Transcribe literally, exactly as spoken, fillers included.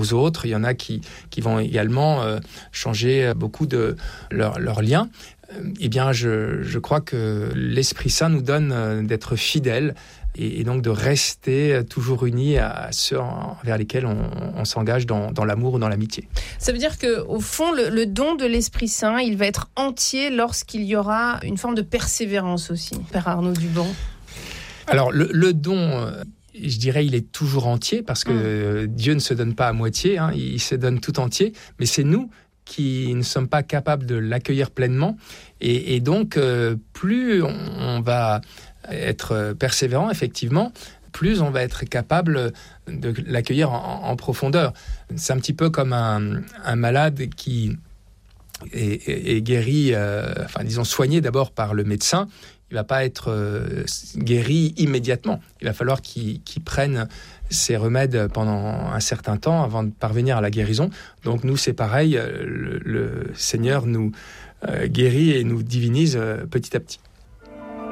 aux autres. Il y en a qui, qui vont également euh, changer beaucoup de leurs leur liens. Eh bien, je, je crois que l'Esprit Saint nous donne euh, d'être fidèles et, et donc de rester toujours unis à ceux vers lesquels on, on s'engage dans, dans l'amour ou dans l'amitié. Ça veut dire qu'au fond, le, le don de l'Esprit Saint, il va être entier lorsqu'il y aura une forme de persévérance aussi, Père Arnaud Dubon. Alors, le, le don... Je dirais il est toujours entier parce que mmh. Dieu ne se donne pas à moitié, hein, il se donne tout entier, mais c'est nous qui ne sommes pas capables de l'accueillir pleinement. Et, et donc, euh, plus on, on va être persévérant, effectivement, plus on va être capable de l'accueillir en, en profondeur. C'est un petit peu comme un, un malade qui est, est, est guéri, euh, enfin disons soigné d'abord par le médecin. Il ne va pas être euh, guéri immédiatement. Il va falloir qu'il, qu'il prenne ces remèdes pendant un certain temps avant de parvenir à la guérison. Donc nous, c'est pareil, le, le Seigneur nous euh, guérit et nous divinise euh, petit à petit.